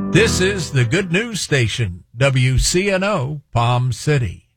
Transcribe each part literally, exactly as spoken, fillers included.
This is the Good News Station, W C N O, Palm City.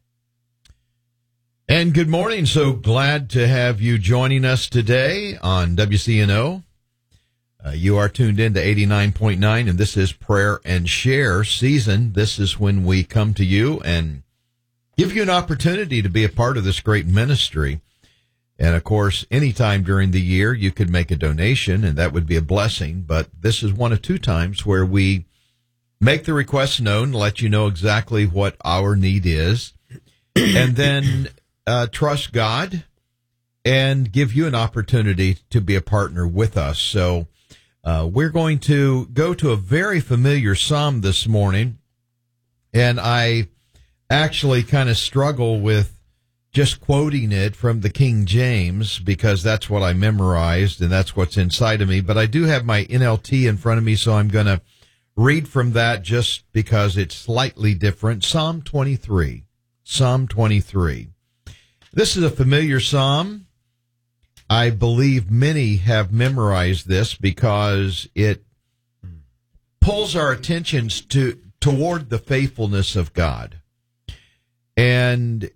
And good morning. So glad to have you joining us today on W C N O. Uh, you are tuned in to eighty-nine point nine, and this is Prayer and Share season. This is when we come to you and give you an opportunity to be a part of this great ministry. And, of course, anytime during the year you could make a donation, and that would be a blessing. But this is one of two times where we make the request known, let you know exactly what our need is, and then uh, trust God and give you an opportunity to be a partner with us. So uh, we're going to go to a very familiar psalm this morning, and I actually kind of struggle with just quoting it from the King James because that's what I memorized and that's what's inside of me. But I do have my N L T in front of me, so I'm going to read from that just because it's slightly different. Psalm twenty-three. Psalm twenty-three. This is a familiar psalm. I believe many have memorized this because it pulls our attentions to toward the faithfulness of God. And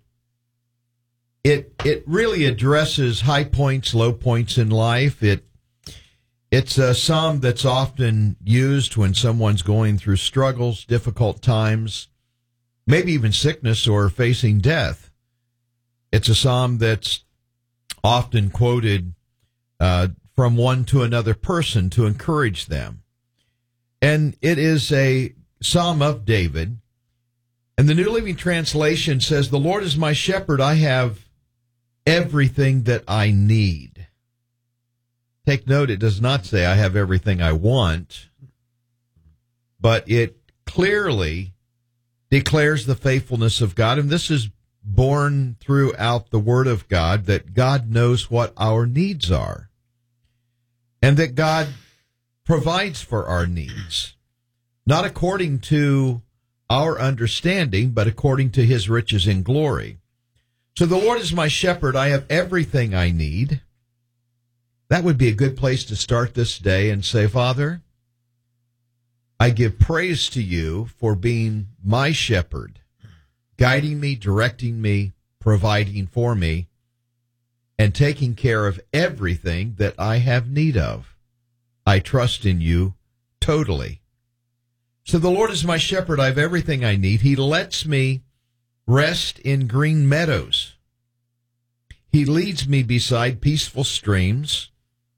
it it really addresses high points, low points in life. It It's a psalm that's often used when someone's going through struggles, difficult times, maybe even sickness or facing death. It's a psalm that's often quoted uh, from one to another person to encourage them. And it is a psalm of David. And the New Living Translation says, "The Lord is my shepherd, I have everything that I need." Take note, it does not say I have everything I want, but it clearly declares the faithfulness of God. And this is born throughout the Word of God, that God knows what our needs are and that God provides for our needs, not according to our understanding, but according to his riches in glory. So the Lord is my shepherd, I have everything I need. That would be a good place to start this day and say, Father, I give praise to you for being my shepherd, guiding me, directing me, providing for me, and taking care of everything that I have need of. I trust in you totally. So the Lord is my shepherd, I have everything I need. He lets me rest in green meadows. He leads me beside peaceful streams.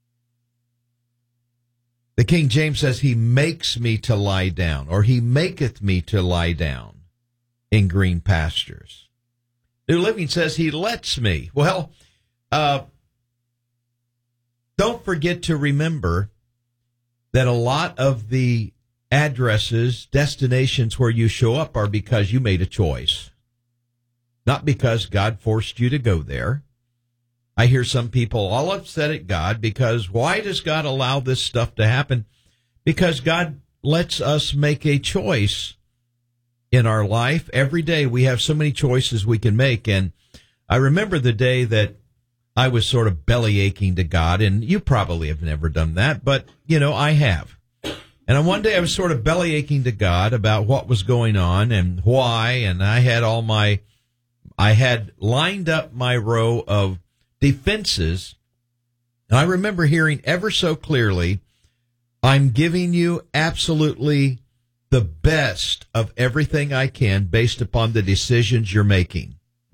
The King James says he makes me to lie down, or he maketh me to lie down in green pastures. New Living says he lets me. Well, uh, don't forget to remember that a lot of the addresses, destinations where you show up are because you made a choice, not because God forced you to go there. I hear some people all upset at God because why does God allow this stuff to happen? Because God lets us make a choice in our life. Every day we have so many choices we can make. And I remember the day that I was sort of belly aching to God, and you probably have never done that, but, you know, I have. And on one day I was sort of belly aching to God about what was going on and why, and I had all my, I had lined up my row of defenses, and I remember hearing ever so clearly, I'm giving you absolutely the best of everything I can based upon the decisions you're making.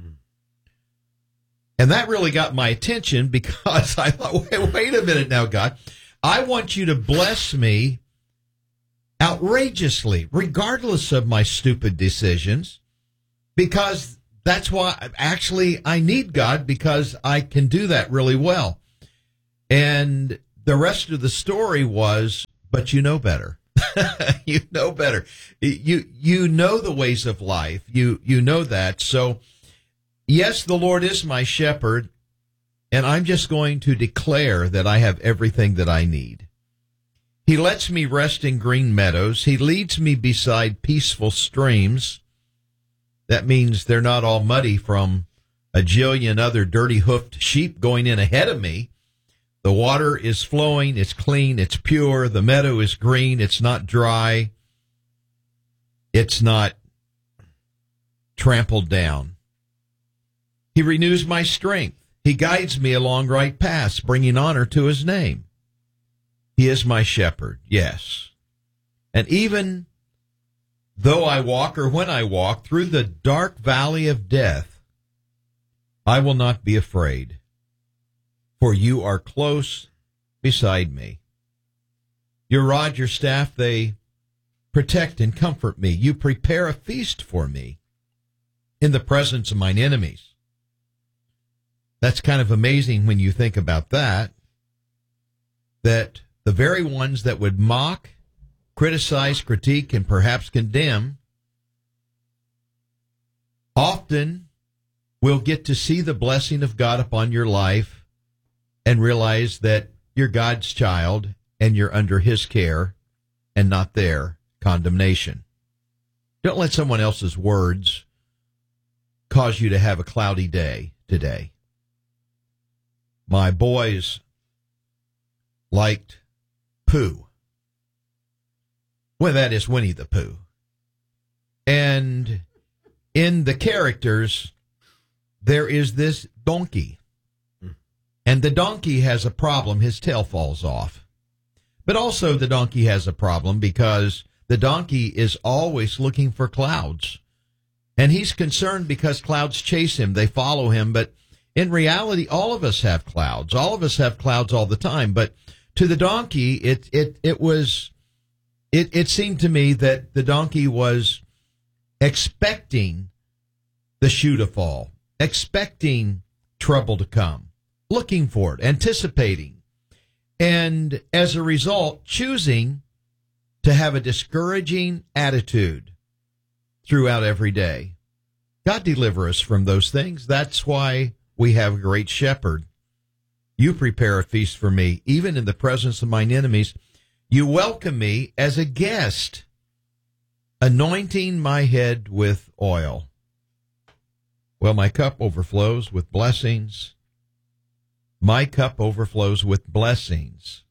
And that really got my attention because I thought, wait, wait a minute now, God. I want you to bless me outrageously, regardless of my stupid decisions, because that's why actually I need God, because I can do that really well. And the rest of the story was, but you know better. You know better. You you know the ways of life. You you know that. So, yes, the Lord is my shepherd, and I'm just going to declare that I have everything that I need. He lets me rest in green meadows. He leads me beside peaceful streams. That means they're not all muddy from a jillion other dirty-hoofed sheep going in ahead of me. The water is flowing, it's clean, it's pure, the meadow is green, it's not dry. It's not trampled down. He renews my strength. He guides me along right paths, bringing honor to his name. He is my shepherd, yes. And even though I walk, or when I walk, through the dark valley of death, I will not be afraid, for you are close beside me. Your rod, your staff, they protect and comfort me. You prepare a feast for me in the presence of mine enemies. That's kind of amazing when you think about that, that the very ones that would mock, criticize, critique, and perhaps condemn often will get to see the blessing of God upon your life and realize that you're God's child and you're under his care and not their condemnation. Don't let someone else's words cause you to have a cloudy day today. My boys liked Pooh. Well, that is Winnie the Pooh. And in the characters, there is this donkey. And the donkey has a problem. His tail falls off. But also the donkey has a problem because the donkey is always looking for clouds. And he's concerned because clouds chase him. They follow him. But in reality, all of us have clouds. All of us have clouds all the time. But to the donkey, it it it was, it, it seemed to me that the donkey was expecting the shoe to fall, expecting trouble to come, looking for it, anticipating, and as a result, choosing to have a discouraging attitude throughout every day. God deliver us from those things. That's why we have a great shepherd. You prepare a feast for me, even in the presence of mine enemies. You welcome me as a guest, anointing my head with oil. Well, my cup overflows with blessings. My cup overflows with blessings.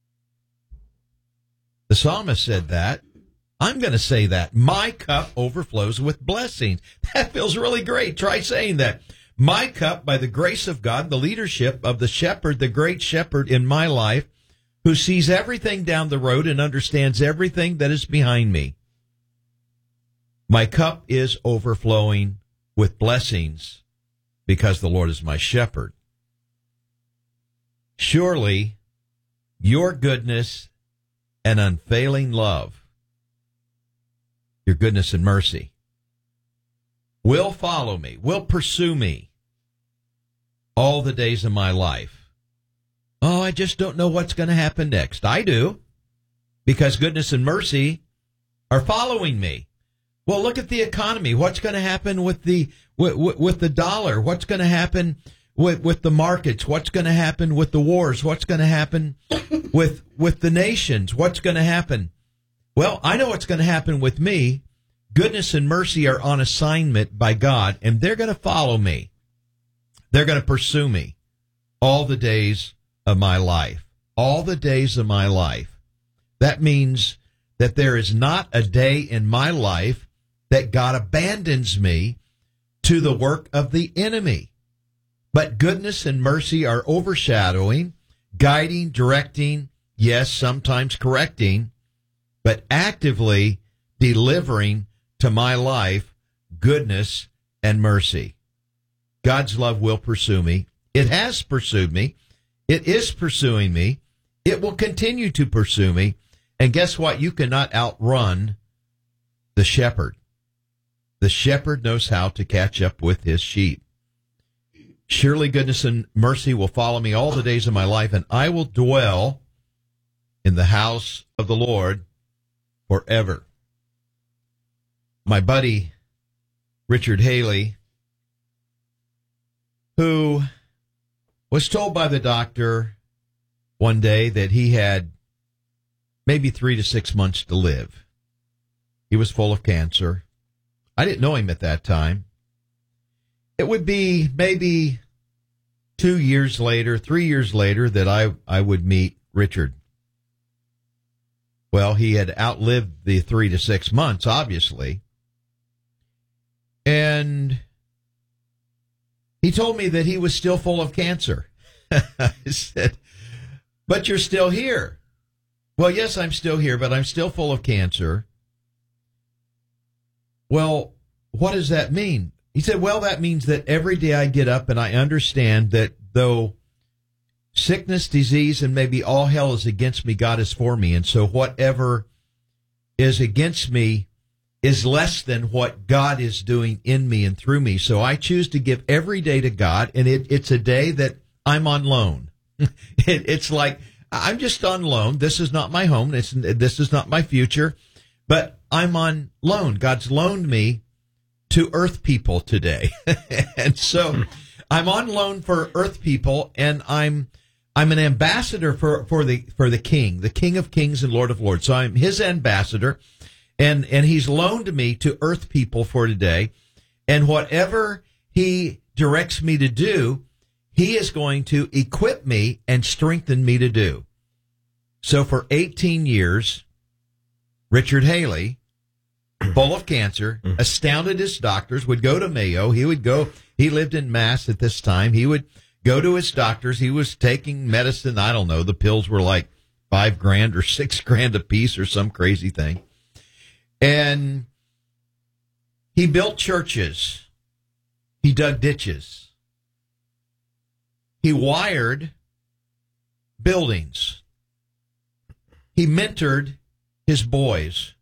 The psalmist said that. I'm going to say that. My cup overflows with blessings. That feels really great. Try saying that. My cup, by the grace of God, the leadership of the shepherd, the great shepherd in my life, who sees everything down the road and understands everything that is behind me. My cup is overflowing with blessings because the Lord is my shepherd. Surely your goodness and unfailing love, your goodness and mercy, will follow me, will pursue me all the days of my life. Oh, I just don't know what's going to happen next. I do, because goodness and mercy are following me. Well, look at the economy. What's going to happen with the with, with the dollar? What's going to happen with, with the markets? What's going to happen with the wars? What's going to happen with with the nations? What's going to happen? Well, I know what's going to happen with me. Goodness and mercy are on assignment by God, and they're going to follow me. They're going to pursue me all the days of my life. All the days of my life. That means that there is not a day in my life that God abandons me to the work of the enemy. But goodness and mercy are overshadowing, guiding, directing, yes, sometimes correcting, but actively delivering to my life goodness and mercy. God's love will pursue me. It has pursued me. It is pursuing me. It will continue to pursue me. And guess what? You cannot outrun the shepherd. The shepherd knows how to catch up with his sheep. Surely goodness and mercy will follow me all the days of my life, and I will dwell in the house of the Lord forever. My buddy, Richard Haley, who was told by the doctor one day that he had maybe three to six months to live. He was full of cancer. I didn't know him at that time. It would be maybe two years later, three years later, that I, I would meet Richard. Well, he had outlived the three to six months, obviously. And he told me that he was still full of cancer. I said, but you're still here. Well, yes, I'm still here, but I'm still full of cancer. Well, what does that mean? He said, well, that means that every day I get up and I understand that though sickness, disease, and maybe all hell is against me, God is for me. And so whatever is against me is less than what God is doing in me and through me. So I choose to give every day to God, and it, it's a day that I'm on loan. it, it's like, I'm just on loan. This is not my home. This, this is not my future, but I'm on loan. God's loaned me to earth people today. And so I'm on loan for earth people, and I'm I'm an ambassador for, for the for the King, the King of Kings and Lord of Lords. So I'm his ambassador, and, and he's loaned me to earth people for today. And whatever he directs me to do, he is going to equip me and strengthen me to do. So for eighteen years, Richard Haley, full of cancer, astounded his doctors, would go to Mayo. He would go, he lived in Mass at this time. He would go to his doctors. He was taking medicine. I don't know. The pills were like five grand or six grand a piece or some crazy thing. And he built churches. He dug ditches. He wired buildings. He mentored his boys.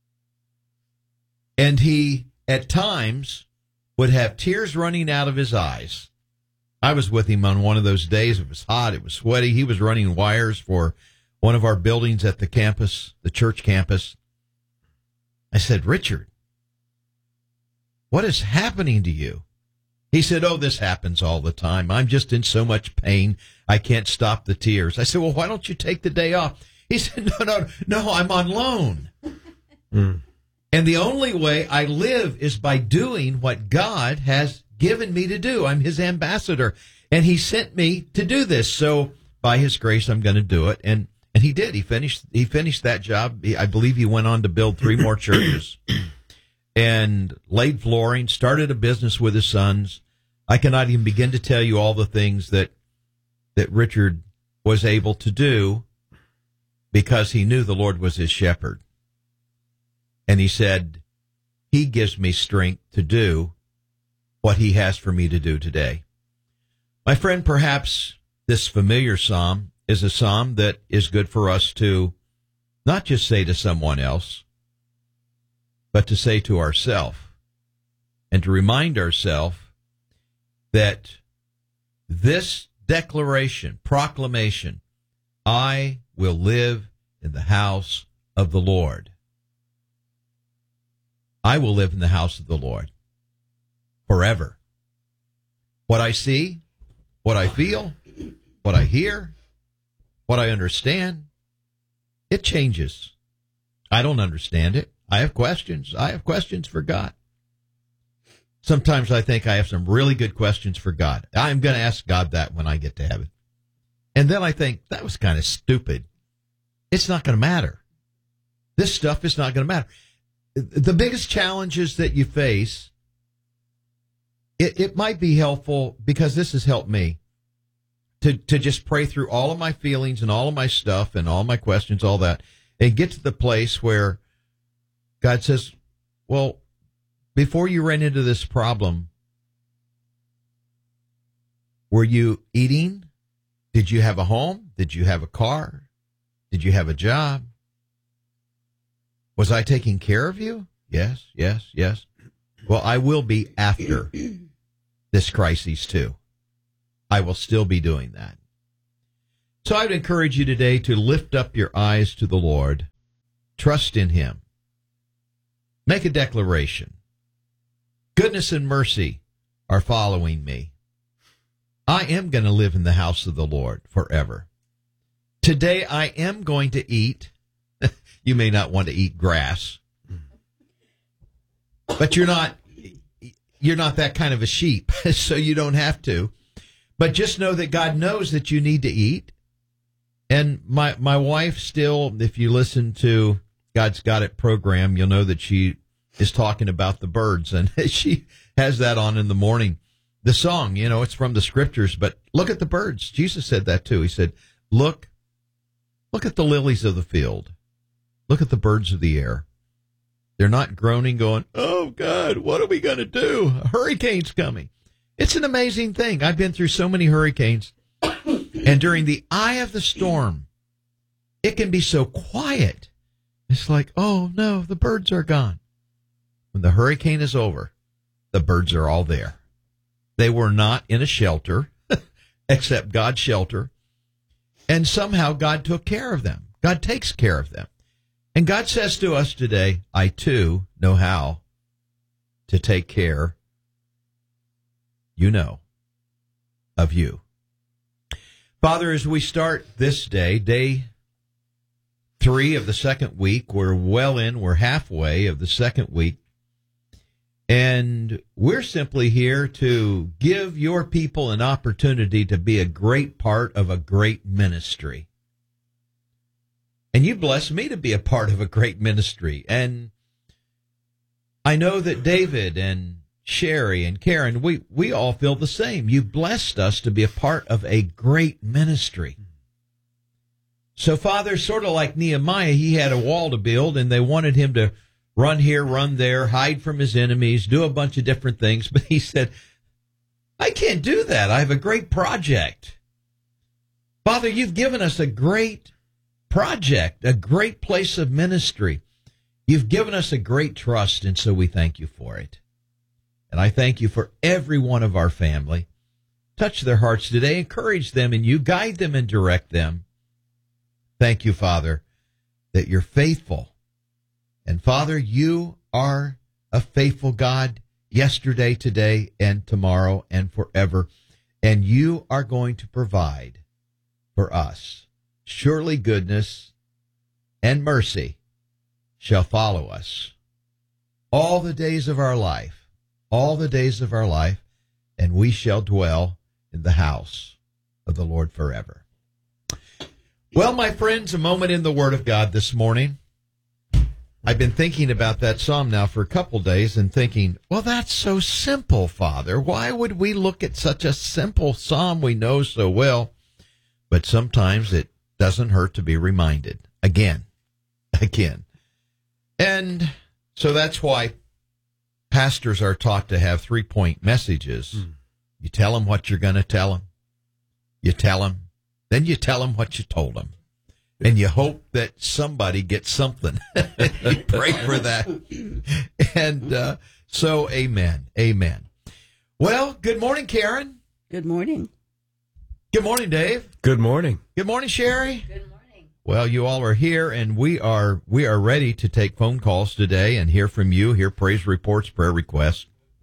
And he, at times, would have tears running out of his eyes. I was with him on one of those days. It was hot. It was sweaty. He was running wires for one of our buildings at the campus, the church campus. I said, Richard, what is happening to you? He said, oh, this happens all the time. I'm just in so much pain. I can't stop the tears. I said, well, why don't you take the day off? He said, no, no, no, I'm on loan. Mm. And the only way I live is by doing what God has given me to do. I'm his ambassador, and he sent me to do this. So by his grace, I'm going to do it. And, and he did. He finished, he finished that job. He, I believe he went on to build three more churches and laid flooring, started a business with his sons. I cannot even begin to tell you all the things that, that Richard was able to do because he knew the Lord was his shepherd. And he said, he gives me strength to do what he has for me to do today. My friend, perhaps this familiar psalm is a psalm that is good for us to not just say to someone else, but to say to ourselves and to remind ourselves that this declaration, proclamation, I will live in the house of the Lord. I will live in the house of the Lord forever. What I see, what I feel, what I hear, what I understand, it changes. I don't understand it. I have questions. I have questions for God. Sometimes I think I have some really good questions for God. I'm going to ask God that when I get to heaven. And then I think, that was kind of stupid. It's not going to matter. This stuff is not going to matter. The biggest challenges that you face, it, it might be helpful, because this has helped me, to, to just pray through all of my feelings and all of my stuff and all my questions, all that, and get to the place where God says, well, before you ran into this problem, were you eating? Did you have a home? Did you have a car? Did you have a job? Was I taking care of you? Yes, yes, yes. Well, I will be after this crisis too. I will still be doing that. So I would encourage you today to lift up your eyes to the Lord. Trust in him. Make a declaration. Goodness and mercy are following me. I am going to live in the house of the Lord forever. Today I am going to eat. You may not want to eat grass, but you're not, you're not that kind of a sheep, so you don't have to. But just know that God knows that you need to eat. And my, my wife still, if you listen to God's Got It program, you'll know that she is talking about the birds, and she has that on in the morning. The song, you know, it's from the scriptures, but look at the birds. Jesus said that too. He said, look, look at the lilies of the field. Look at the birds of the air. They're not groaning, going, oh, God, what are we going to do? A hurricane's coming. It's an amazing thing. I've been through so many hurricanes, and during the eye of the storm, it can be so quiet. It's like, oh, no, the birds are gone. When the hurricane is over, the birds are all there. They were not in a shelter, except God's shelter, and somehow God took care of them. God takes care of them. And God says to us today, I too know how to take care, you know, of you. Father, as we start this day, day three of the second week, we're well in, we're halfway of the second week, and we're simply here to give your people an opportunity to be a great part of a great ministry. And you blessed me to be a part of a great ministry. And I know that David and Sherry and Karen, we, we all feel the same. You blessed us to be a part of a great ministry. So, Father, sort of like Nehemiah, he had a wall to build, and they wanted him to run here, run there, hide from his enemies, do a bunch of different things. But he said, I can't do that. I have a great project. Father, you've given us a great project, a great place of ministry. You've given us a great trust, and so we thank you for it. And I thank you for every one of our family. Touch their hearts today. Encourage them in you. Guide them and direct them. Thank you, Father, that you're faithful. And, Father, you are a faithful God yesterday, today, and tomorrow, and forever. And you are going to provide for us. Surely goodness and mercy shall follow us all the days of our life, all the days of our life, and we shall dwell in the house of the Lord forever. Well, my friends, a moment in the Word of God this morning. I've been thinking about that psalm now for a couple days and thinking, well, that's so simple, Father. Why would we look at such a simple psalm we know so well? But sometimes it doesn't hurt to be reminded again, again. And so that's why pastors are taught to have three-point messages. Mm. You tell them what you're going to tell them. You tell them. Then you tell them what you told them. And you hope that somebody gets something. You pray for that. And uh, so, amen. Amen. Well, good morning, Karen. Good morning. Good morning, Dave. Good morning. Good morning, Sherry. Good morning. Well, you all are here, and we are we are ready to take phone calls today and hear from you, hear praise reports, prayer requests.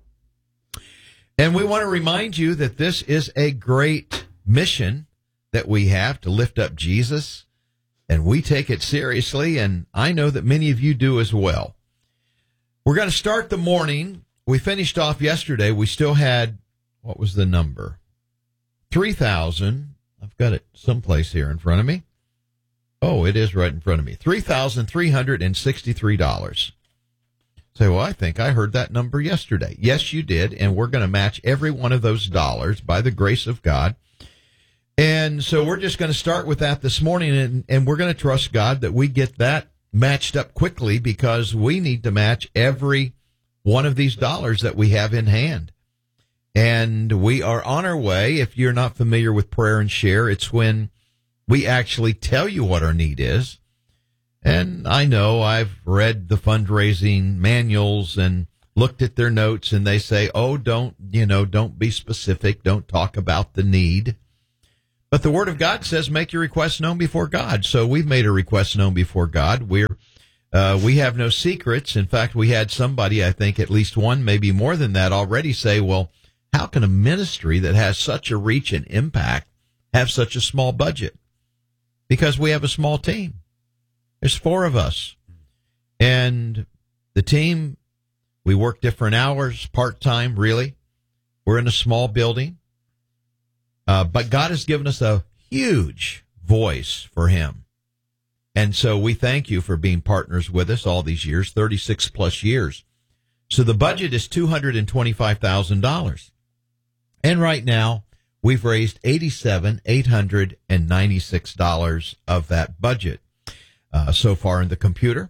And we want to remind you that this is a great mission that we have to lift up Jesus, and we take it seriously, and I know that many of you do as well. We're going to start the morning. We finished off yesterday. We still had, what was the number? three thousand. I've got it someplace here in front of me. Oh, it is right in front of me. three thousand three hundred sixty-three dollars. Say, well, I think I heard that number yesterday. Yes, you did, and we're going to match every one of those dollars by the grace of God. And so we're just going to start with that this morning, and, and we're going to trust God that we get that matched up quickly, because we need to match every one of these dollars that we have in hand. And we are on our way. If you're not familiar with Prayer and Share, it's when we actually tell you what our need is. And I know I've read the fundraising manuals and looked at their notes, and they say, oh, don't, you know, don't be specific. Don't talk about the need. But the Word of God says make your requests known before God. So we've made a request known before God. We're uh, we have no secrets. In fact, we had somebody, I think at least one, maybe more than that, already say, well, how can a ministry that has such a reach and impact have such a small budget? Because we have a small team. There's four of us. And the team, we work different hours, part-time, really. We're in a small building. Uh, but God has given us a huge voice for him. And so we thank you for being partners with us all these years, thirty-six plus years. So the budget is two hundred twenty-five thousand dollars. And right now, we've raised eighty-seven thousand eight hundred ninety-six dollars of that budget uh, so far in the computer.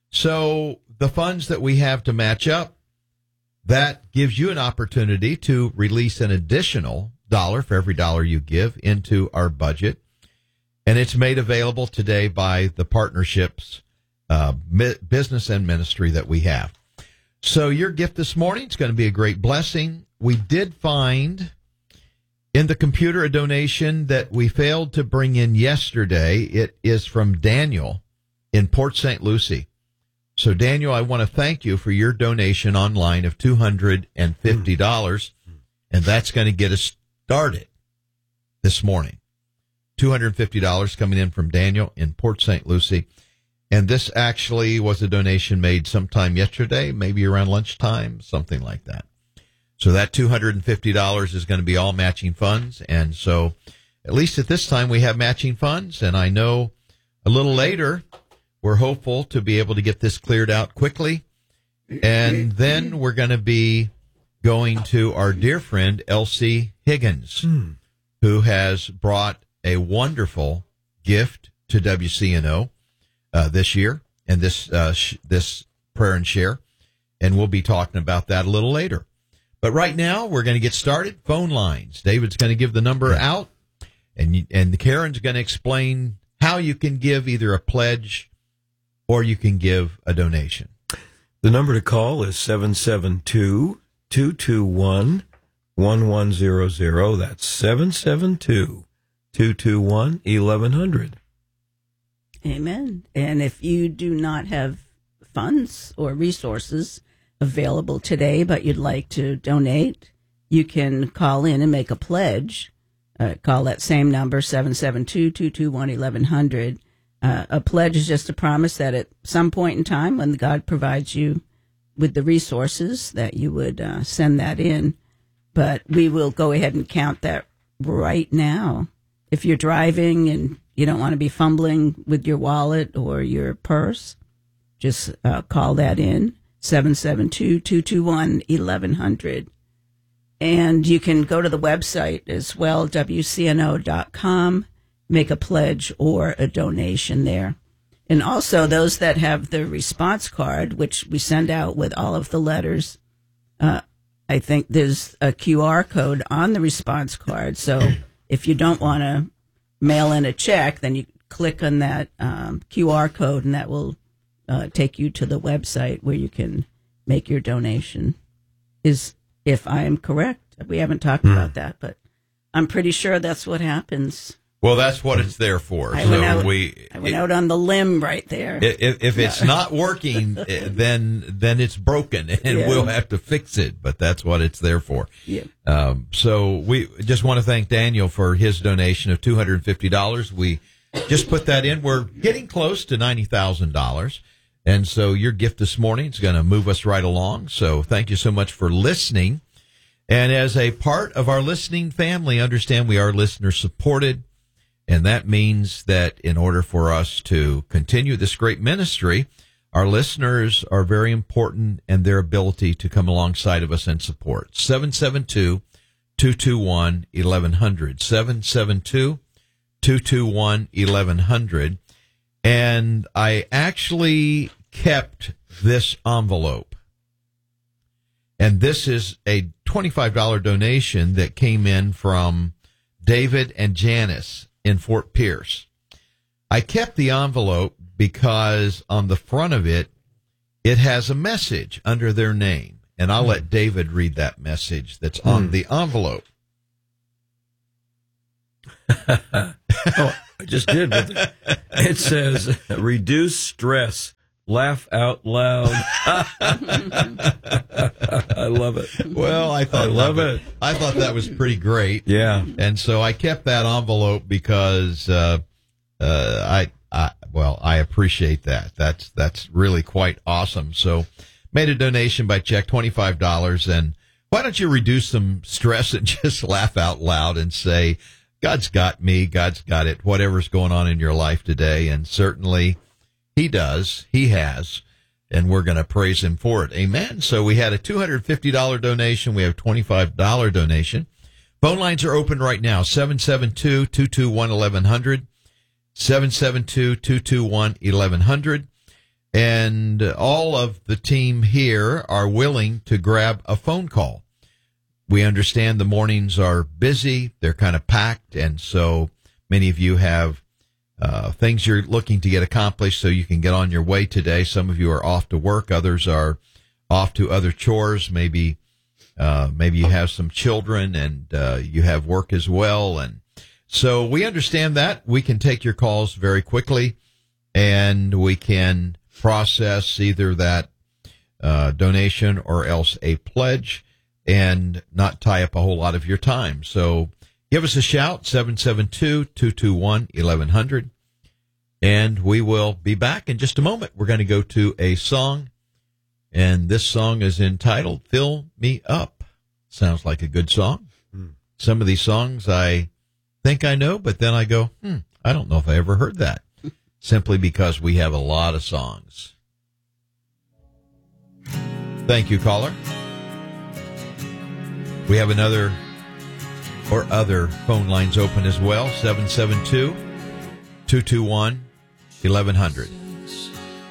So the funds that we have to match up, that gives you an opportunity to release an additional dollar for every dollar you give into our budget. And it's made available today by the partnerships, uh, mi- business and ministry that we have. So your gift this morning is going to be a great blessing. We did find in the computer a donation that we failed to bring in yesterday. It is from Daniel in Port Saint Lucie. So, Daniel, I want to thank you for your donation online of two hundred fifty dollars, and that's going to get us started this morning. two hundred fifty dollars coming in from Daniel in Port Saint Lucie. And this actually was a donation made sometime yesterday, maybe around lunchtime, something like that. So that two hundred fifty dollars is going to be all matching funds. And so at least at this time we have matching funds. And I know a little later we're hopeful to be able to get this cleared out quickly. And then we're going to be going to our dear friend Elsie Higgins, hmm. who has brought a wonderful gift to W C N O uh, this year and this uh, sh- this prayer and share. And we'll be talking about that a little later. But right now, we're going to get started. Phone lines. David's going to give the number out, and and Karen's going to explain how you can give either a pledge or you can give a donation. The number to call is seven seven two, two two one, one one zero zero. That's seven seven two, two two one, eleven hundred. Amen. And if you do not have funds or resources available today, but you'd like to donate, you can call in and make a pledge. Uh, call that same number, seven seven two, two two one, eleven hundred. Uh, a pledge is just a promise that at some point in time when God provides you with the resources that you would uh, send that in. But we will go ahead and count that right now. If you're driving and you don't want to be fumbling with your wallet or your purse, just uh, call that in, seven seven two, two two one, eleven hundred. And you can go to the website as well, W C N O dot com, make a pledge or a donation there. And also those that have the response card, which we send out with all of the letters, uh, I think there's a Q R code on the response card. So if you don't want to mail in a check, then you click on that um, Q R code, and that will uh, take you to the website where you can make your donation. Is if I am correct. We haven't talked mm. about that, but I'm pretty sure that's what happens. Well, that's what it's there for. I so went out, we, I went it, out on the limb right there. If, if it's not working, then then it's broken, and yeah. we'll have to fix it. But that's what it's there for. Yeah. Um, so we just want to thank Daniel for his donation of two hundred fifty dollars. We just put that in. We're getting close to ninety thousand dollars. And so your gift this morning is going to move us right along. So thank you so much for listening. And as a part of our listening family, understand we are listener supported. And that means that in order for us to continue this great ministry, our listeners are very important, and their ability to come alongside of us and support. seven seven two, two two one, eleven hundred. seven seven two, two two one, eleven hundred. And I actually kept this envelope. And this is a twenty-five dollars donation that came in from David and Janice in Fort Pierce. I kept the envelope because on the front of it, it has a message under their name. And I'll mm. let David read that message that's mm. on the envelope. Oh, I just did. With it. It says, reduce stress, laugh out loud. I love it. Well, I thought I love that, it. I thought that was pretty great. Yeah. And so I kept that envelope because, uh, uh, I, I, well, I appreciate that. That's, that's really quite awesome. So made a donation by check, twenty-five dollars. And why don't you reduce some stress and just laugh out loud and say, God's got me. God's got it. Whatever's going on in your life today. And certainly he does. He has. And we're going to praise him for it. Amen. So we had a two hundred fifty dollars donation. We have a twenty-five dollars donation. Phone lines are open right now. seven seven two, two two one, eleven hundred. seven seven two, two two one, eleven hundred. And all of the team here are willing to grab a phone call. We understand the mornings are busy. They're kind of packed. And so many of you have uh, things you're looking to get accomplished so you can get on your way today. Some of you are off to work. Others are off to other chores. Maybe, uh, maybe you have some children and uh, you have work as well. And so we understand that. We can take your calls very quickly, and we can process either that uh, donation or else a pledge and not tie up a whole lot of your time. So give us a shout, seven seven two, two two one, eleven hundred, and we will be back in just a moment. We're going to go to a song, and this song is entitled Fill Me Up. Sounds like a good song. Hmm. Some of these songs I think I know, but then I go, hmm, I don't know if I ever heard that, simply because we have a lot of songs. Thank you, caller. We have another or other phone lines open as well, seven seven two, two two one, eleven hundred.